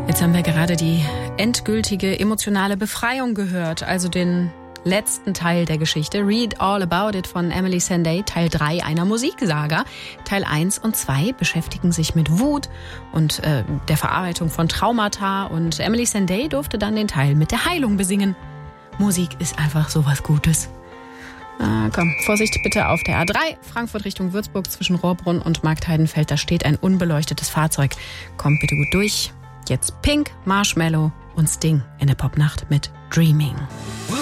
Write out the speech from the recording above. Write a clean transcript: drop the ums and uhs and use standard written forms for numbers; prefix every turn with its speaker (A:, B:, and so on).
A: Jetzt haben wir gerade die endgültige emotionale Befreiung gehört, also den letzten Teil der Geschichte. Read All About It von Emily Sandé, Teil 3 einer Musiksaga. Teil 1 und 2 beschäftigen sich mit Wut und der Verarbeitung von Traumata. Und Emily Sandé durfte dann den Teil mit der Heilung besingen. Musik ist einfach sowas Gutes. Komm, Vorsicht bitte auf der A3, Frankfurt Richtung Würzburg zwischen Rohrbrunn und Marktheidenfeld. Da steht ein unbeleuchtetes Fahrzeug. Kommt bitte gut durch. Jetzt Pink, Marshmallow und Sting in der Popnacht mit Dreaming.